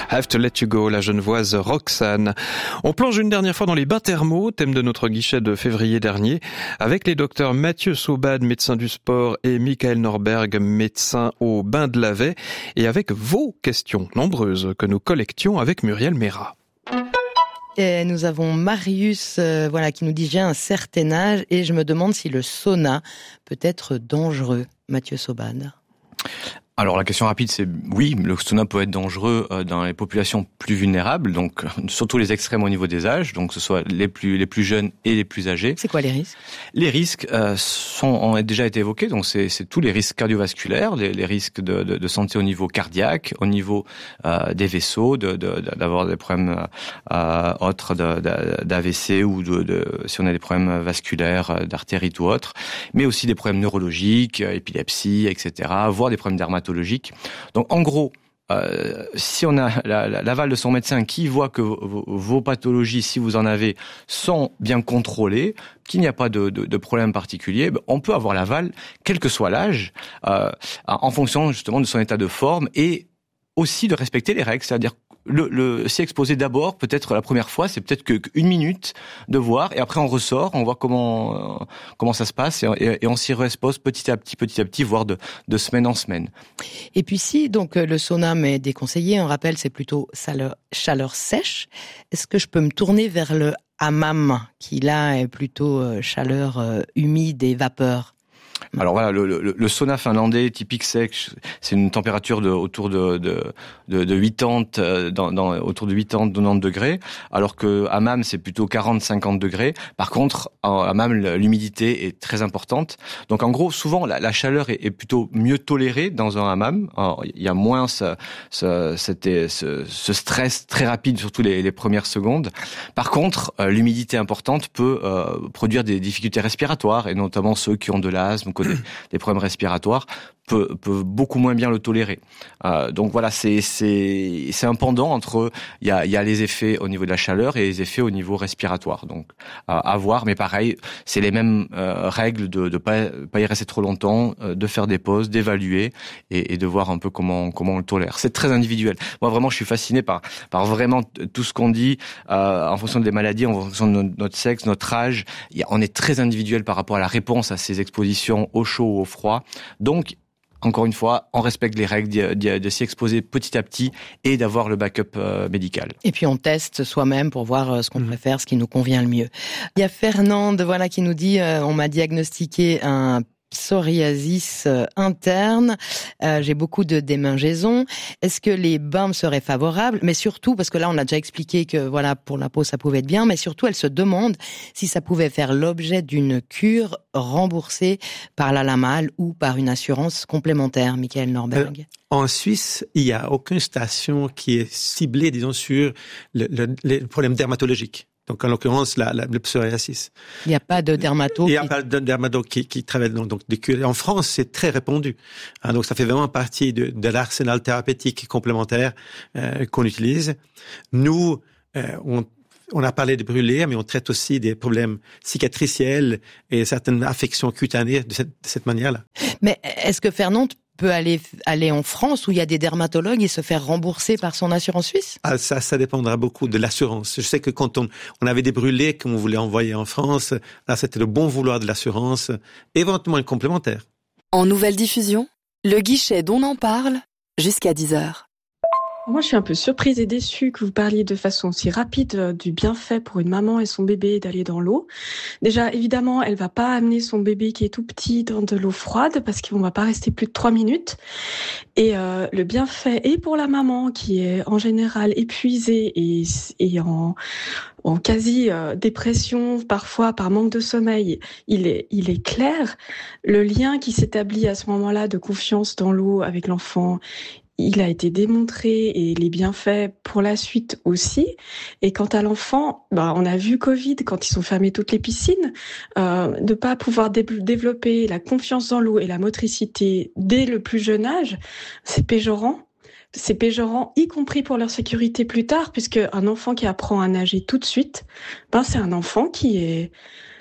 Have to Let You Go, la genevoise Roxane. On plonge une dernière fois dans les bains thermaux, thème de notre guichet de février dernier, avec les docteurs Mathieu Saubade, médecin du sport, et Michael Norberg, médecin au bain de Lavey, et avec vos questions nombreuses que nous collections avec Muriel Mérat. Et nous avons Marius qui nous dit « J'ai un certain âge et je me demande si le sauna peut être dangereux ». Mathieu Saubade. Alors la question rapide, c'est oui, le sauna peut être dangereux dans les populations plus vulnérables, donc surtout les extrêmes au niveau des âges, donc que ce soit les plus jeunes et les plus âgés. C'est quoi les risques ? Les risques ont déjà été évoqués, donc c'est tous les risques cardiovasculaires, les risques de santé au niveau cardiaque, au niveau des vaisseaux, d'avoir des problèmes autres d'AVC ou si on a des problèmes vasculaires, d'artérite ou autres, mais aussi des problèmes neurologiques, épilepsie, etc., voire des problèmes dermatologiques. Donc en gros, si on a l'aval de son médecin qui voit que vos pathologies, si vous en avez, sont bien contrôlées, qu'il n'y a pas de problème particulier, on peut avoir l'aval, quel que soit l'âge, en fonction justement de son état de forme et aussi de respecter les règles, c'est-à-dire s'y exposer d'abord, peut-être la première fois, c'est peut-être qu'une minute de voir, et après on ressort, on voit comment ça se passe, et on s'y expose petit à petit, voire de semaine en semaine. Et puis si donc le sauna m'est déconseillé, on rappelle c'est plutôt chaleur sèche, est-ce que je peux me tourner vers le hammam, qui là est plutôt chaleur humide et vapeur ? Alors voilà, le sauna finlandais typique sec, c'est une température autour de 80, autour de 80-90 degrés, alors que hammam c'est plutôt 40-50 degrés. Par contre, en hammam l'humidité est très importante. Donc en gros, souvent la chaleur est plutôt mieux tolérée dans un hammam. Alors, il y a moins ce stress très rapide, surtout les premières secondes. Par contre, l'humidité importante peut produire des difficultés respiratoires, et notamment ceux qui ont de l'asthme, des problèmes respiratoires, peuvent beaucoup moins bien le tolérer. Donc voilà, c'est un pendant entre il y a les effets au niveau de la chaleur et les effets au niveau respiratoire. Donc à voir, mais pareil, c'est les mêmes règles de pas y rester trop longtemps, de faire des pauses, d'évaluer et de voir un peu comment on le tolère. C'est très individuel. Moi vraiment, je suis fasciné par vraiment tout ce qu'on dit en fonction des maladies, en fonction de notre sexe, notre âge. On est très individuel par rapport à la réponse à ces expositions au chaud ou au froid. Donc encore une fois, on respecte les règles de s'y exposer petit à petit et d'avoir le backup médical. Et puis on teste soi-même pour voir ce qu'on préfère, ce qui nous convient le mieux. Il y a Fernande qui nous dit on m'a diagnostiqué un psoriasis interne, j'ai beaucoup de démangeaisons. Est-ce que les bains me seraient favorables ? Mais surtout, parce que là on a déjà expliqué que pour la peau ça pouvait être bien, mais surtout elle se demande si ça pouvait faire l'objet d'une cure remboursée par la LAMAL ou par une assurance complémentaire. Michael Norberg. En Suisse, il n'y a aucune station qui est ciblée, disons, sur les problèmes dermatologiques. Donc, en l'occurrence, le psoriasis. Il n'y a pas de dermato. Il n'y a pas de dermato qui travaille donc des cures. En France, c'est très répandu. Donc, ça fait vraiment partie de l'arsenal thérapeutique complémentaire qu'on utilise. Nous, on a parlé de brûlés, mais on traite aussi des problèmes cicatriciels et certaines affections cutanées de cette manière-là. Mais est-ce que Fernande peut aller en France où il y a des dermatologues et se faire rembourser par son assurance suisse ? Ça dépendra beaucoup de l'assurance. Je sais que quand on avait des brûlés qu'on voulait envoyer en France, là c'était le bon vouloir de l'assurance, éventuellement une complémentaire. En nouvelle diffusion, le guichet d'On en parle jusqu'à 10h. Moi, je suis un peu surprise et déçue que vous parliez de façon aussi rapide du bienfait pour une maman et son bébé d'aller dans l'eau. Déjà, évidemment, elle va pas amener son bébé qui est tout petit dans de l'eau froide parce qu'on va pas rester plus de 3 minutes. Et le bienfait est pour la maman qui est en général épuisée et en quasi dépression, parfois par manque de sommeil, il est clair. Le lien qui s'établit à ce moment-là de confiance dans l'eau avec l'enfant, il a été démontré et les bienfaits pour la suite aussi. Et quant à l'enfant, on a vu Covid quand ils ont fermé toutes les piscines, de pas pouvoir développer la confiance dans l'eau et la motricité dès le plus jeune âge, c'est péjorant. C'est péjorant, y compris pour leur sécurité plus tard, puisque un enfant qui apprend à nager tout de suite, c'est un enfant qui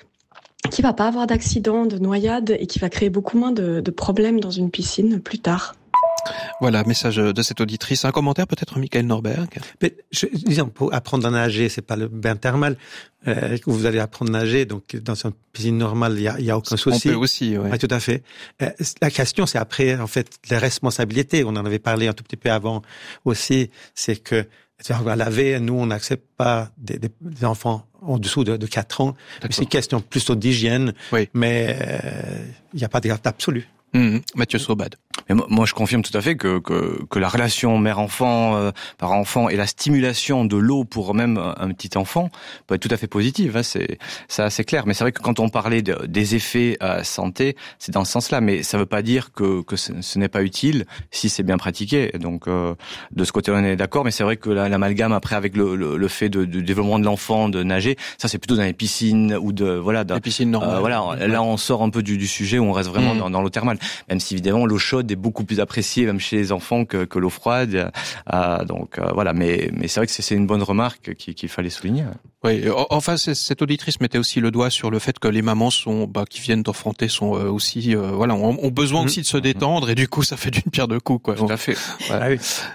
va pas avoir d'accident, de noyade et qui va créer beaucoup moins de problèmes dans une piscine plus tard. Voilà, message de cette auditrice. Un commentaire peut-être, Michael Norberg? Mais, disons, pour apprendre à nager, c'est pas le bain thermal. Vous allez apprendre à nager, donc dans une piscine normale, il y a aucun souci. On peut aussi, oui. Oui, tout à fait. La question, c'est après, en fait, les responsabilités. On en avait parlé un tout petit peu avant aussi. C'est que à laver, nous, on n'accepte pas des enfants en dessous de 4 ans. C'est une question plutôt d'hygiène, oui. Mais il n'y a pas de garde absolue. Mathieu Sobad. Mais moi, je confirme tout à fait que la relation mère-enfant, parent-enfant et la stimulation de l'eau pour même un petit enfant peut être tout à fait positive. Hein, c'est clair. Mais c'est vrai que quand on parlait des effets santé, c'est dans ce sens-là. Mais ça ne veut pas dire que ce n'est pas utile si c'est bien pratiqué. Donc, de ce côté-là, on est d'accord. Mais c'est vrai que l'amalgame après avec le fait du développement de l'enfant, de nager, ça c'est plutôt dans les piscines ou les piscines normales. Là, on sort un peu du sujet où on reste vraiment dans l'eau thermale. Même si évidemment l'eau chaude est beaucoup plus appréciée même chez les enfants que l'eau froide. Voilà, mais c'est vrai que c'est une bonne remarque qu'il fallait souligner. Oui, enfin cette auditrice mettait aussi le doigt sur le fait que les mamans qui viennent d'enfanter sont aussi ont besoin aussi de se détendre et du coup ça fait d'une pierre deux coups, quoi. Tout à fait. Voilà.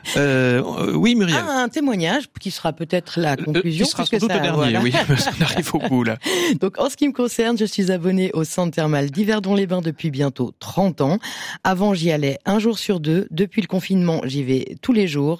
Oui, Muriel. Un témoignage qui sera peut-être la conclusion. Qui sera sans doute le dernier, oui. On arrive au bout là. Donc en ce qui me concerne, je suis abonnée au centre thermal d'Yverdon-les-Bains depuis bientôt 30 ans. Avant, j'y allais un jour sur 2. Depuis le confinement, j'y vais tous les jours.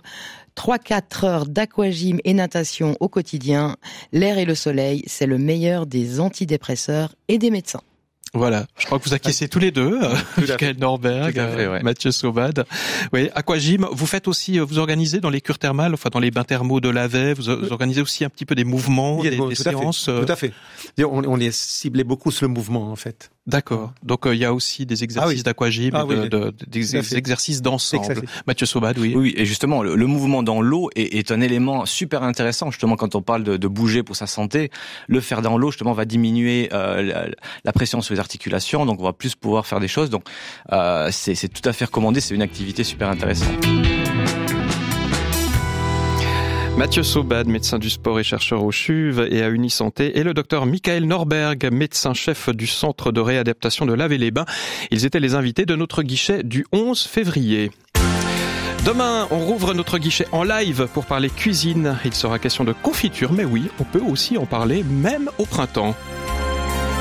3-4 heures d'aquagym et natation au quotidien. L'air et le soleil, c'est le meilleur des antidépresseurs et des médecins. Voilà, je crois que vous acquiescez tous les deux, Michael Norberg, Mathieu Sobad. Oui, aquagym, vous faites aussi, vous organisez dans les cures thermales, enfin dans les bains thermaux de Lavey, vous organisez aussi un petit peu des mouvements, des séances. Tout à fait. On les ciblait beaucoup sur le mouvement, en fait. D'accord. Donc il y a aussi des exercices d'aquagym, des exercices d'ensemble. Mathieu Sobad, oui. Oui, et justement, le mouvement dans l'eau est un élément super intéressant, justement, quand on parle de bouger pour sa santé. Le faire dans l'eau, justement, va diminuer la pression sur les articulations, donc on va plus pouvoir faire des choses. Donc c'est tout à fait recommandé, c'est une activité super intéressante. Mathieu Sobad, médecin du sport et chercheur au CHUV et à Unisanté, et le docteur Michael Norberg, médecin-chef du centre de réadaptation de Lavey-les-Bains. Ils étaient les invités de notre guichet du 11 février. Demain, on rouvre notre guichet en live pour parler cuisine. Il sera question de confiture, mais oui, on peut aussi en parler même au printemps.